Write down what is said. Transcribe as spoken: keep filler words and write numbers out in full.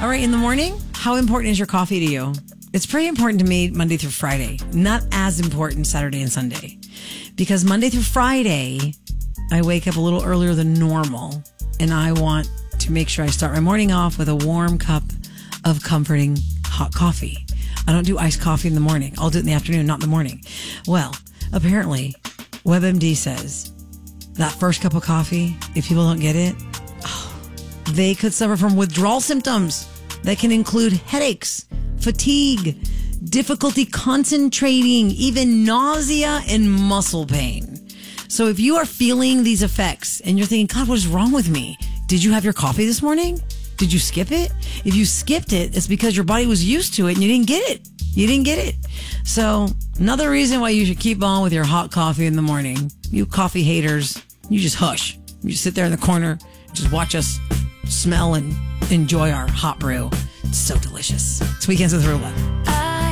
right, in the morning, how important is your coffee to you? It's pretty important to me Monday through Friday. Not as important Saturday and Sunday. Because Monday through Friday, I wake up a little earlier than normal. And I want to make sure I start my morning off with a warm cup of comforting hot coffee. I don't do iced coffee in the morning. I'll do it in the afternoon, not in the morning. Well, apparently, WebMD says that first cup of coffee, if people don't get it, oh, they could suffer from withdrawal symptoms that can include headaches, fatigue, difficulty concentrating, even nausea and muscle pain. So if you are feeling these effects and you're thinking, God, what is wrong with me? Did you have your coffee this morning? Did you skip it? If you skipped it, it's because your body was used to it and you didn't get it. You didn't get it. So another reason why you should keep on with your hot coffee in the morning. You coffee haters, you just hush. You just sit there in the corner, just watch us smell and enjoy our hot brew. It's so delicious. It's Weekends with Rula.